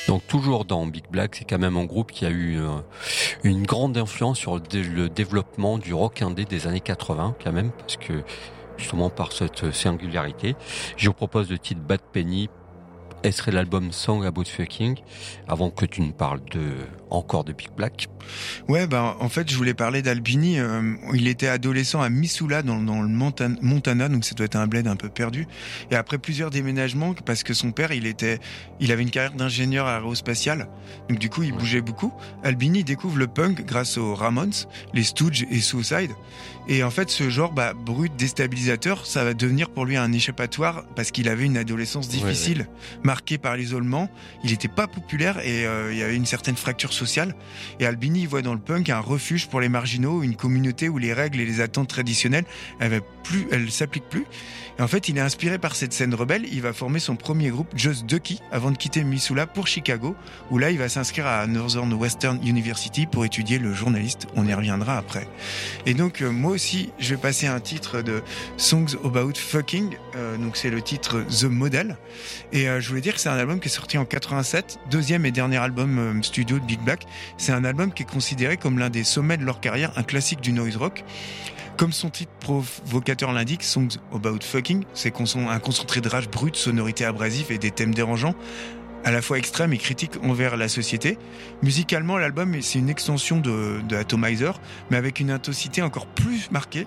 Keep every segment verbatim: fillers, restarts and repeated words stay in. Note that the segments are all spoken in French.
Donc toujours dans Big Black, c'est quand même un groupe qui a eu euh, une grande influence sur le, dé- le développement du rock indé des années quatre-vingts quand même, parce que justement par cette singularité. Je vous propose le titre Bad Penny, extrait de l'album Song About Fucking, avant que tu ne parles de encore de Big Black. Ouais, bah en fait, je voulais parler d'Albini. Euh, il était adolescent à Missoula, dans, dans le Montan- Montana, donc ça doit être un bled un peu perdu. Et après plusieurs déménagements, parce que son père, il était, il avait une carrière d'ingénieur aérospatial, donc du coup, il Ouais. bougeait beaucoup. Albini découvre le punk grâce aux Ramones, les Stooges et Suicide. Et en fait, ce genre bah, brut, déstabilisateur, ça va devenir pour lui un échappatoire parce qu'il avait une adolescence difficile, Ouais, ouais. marquée par l'isolement. Il n'était pas populaire et euh, il y avait une certaine fracture sociale. Et Albini voit dans le punk un refuge pour les marginaux, une communauté où les règles et les attentes traditionnelles, elles plus, elles s'appliquent plus. Et en fait, il est inspiré par cette scène rebelle. Il va former son premier groupe, Just Ducky, avant de quitter Missoula pour Chicago, où là, il va s'inscrire à Northern Western University pour étudier le journaliste. On y reviendra après. Et donc, euh, moi aussi, je vais passer un titre de Songs About Fucking. Euh, donc, c'est le titre The Model. Et euh, je voulais dire que c'est un album qui est sorti en quatre-vingt-sept, deuxième et dernier album euh, studio de Big Black. C'est un album qui est considéré comme l'un des sommets de leur carrière, un classique du noise rock. Comme son titre provocateur l'indique, Songs About Fucking, c'est un concentré de rage brute, sonorités abrasives et des thèmes dérangeants, à la fois extrêmes et critiques envers la société. Musicalement, l'album, c'est une extension de, de Atomizer, mais avec une intensité encore plus marquée.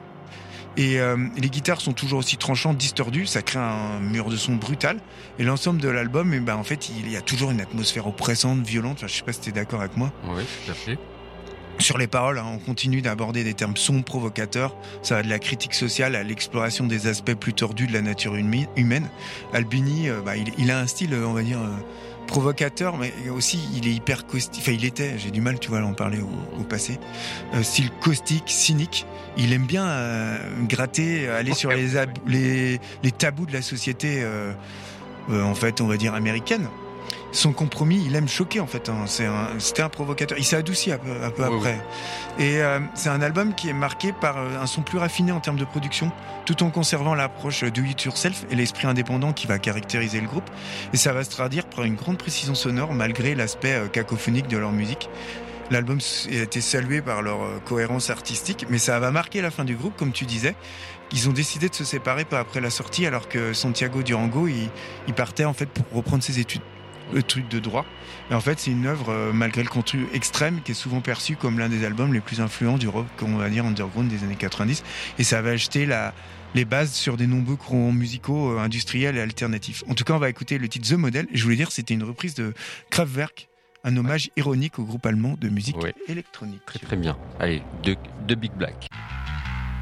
Et euh, les guitares sont toujours aussi tranchantes, distordues, ça crée un mur de son brutal. Et l'ensemble de l'album, eh ben, en fait, il y a toujours une atmosphère oppressante, violente. Enfin, je sais pas si t'es d'accord avec moi. Oui, tout à fait. Sur les paroles, hein, on continue d'aborder des termes sombres, provocateurs. Ça va de la critique sociale à l'exploration des aspects plus tordus de la nature humi- humaine. Albini, euh, bah, il, il a un style, on va dire, euh, provocateur, mais aussi il est hyper caustique. Enfin, il était, j'ai du mal, tu vois, à en parler au, au passé. Euh, style caustique, cynique. Il aime bien euh, gratter, aller sur les, ab- les, les tabous de la société, euh, euh, en fait, on va dire américaine. Son compromis, il aime choquer en fait. Hein. C'est un, c'était un provocateur. Il s'est adouci un peu, un peu Oui, après. Oui. Et euh, c'est un album qui est marqué par un son plus raffiné en termes de production, tout en conservant l'approche do it yourself et l'esprit indépendant qui va caractériser le groupe. Et ça va se traduire par une grande précision sonore malgré l'aspect euh, cacophonique de leur musique. L'album a été salué par leur euh, cohérence artistique, mais ça va marquer la fin du groupe, comme tu disais. Ils ont décidé de se séparer peu après la sortie, alors que Santiago Durango, il, il partait en fait pour reprendre ses études. Le truc de droit. Et en fait, c'est une œuvre, euh, malgré le contenu extrême, qui est souvent perçu comme l'un des albums les plus influents du rock, on va dire, underground des années quatre-vingt-dix. Et ça va acheter la, les bases sur des nombreux courants musicaux, euh, industriels et alternatifs. En tout cas, on va écouter le titre The Model. Et je voulais dire, c'était une reprise de Kraftwerk, un hommage ironique au groupe allemand de musique Oui. électronique. Très très bien. Allez, de, de Big Black.